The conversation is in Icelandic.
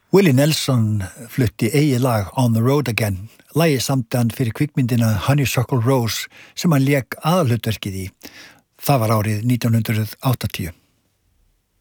Willie Nelson flutti eigi lag On the Road Again. Lagið samdi hann fyrir kvikmyndina Honeysuckle Rose sem hann lék aðalhlutverkið í. Það var árið 1980.